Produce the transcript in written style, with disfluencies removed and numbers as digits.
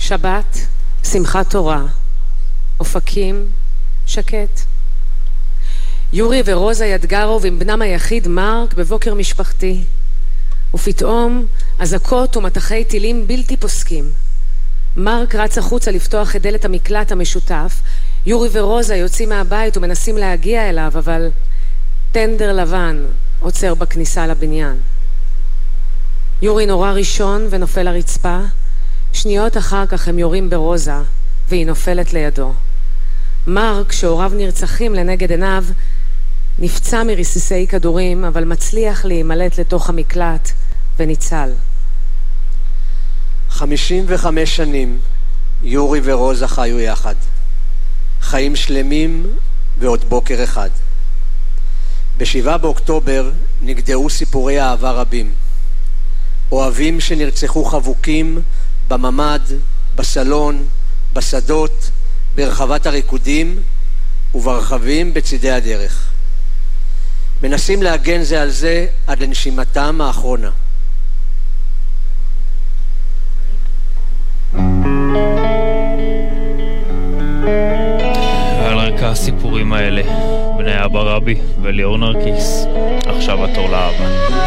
שבת, שמחת תורה, אופקים, שקט. יורי ורוזה ידגרוב עם בנם היחיד מרק בבוקר משפחתי, ופתאום אזעקות ומטחי טילים בלתי פוסקים. מרק רץ החוצה לפתוח את דלת המקלט המשותף. יורי ורוזה יוצאים מהבית ומנסים להגיע אליו, אבל טנדר לבן עוצר בכניסה לבניין. יורי נורא ראשון ונופל לרצפה. שניות אחר כך הם יורים ברוזה והיא נופלת לידו. מרק, שהוריו נרצחים לנגד עיניו, נפצע מרסיסי כדורים, אבל מצליח להימלט לתוך המקלט וניצל. 55 שנים יורי ורוזה חיו יחד. חיים שלמים ועוד בוקר אחד. ב7 באוקטובר נגדעו סיפורי אהבה רבים. אוהבים שנרצחו חבוקים בממד, בסלון, בשדות, ברחבת הריקודים וברחבים בצדי הדרך. מנסים להגן זה על זה עד לנשימתם האחרונה. על רקע הסיפורים האלה, בני אבא רבי וליאור נרקיס, עכשיו התור לאבא.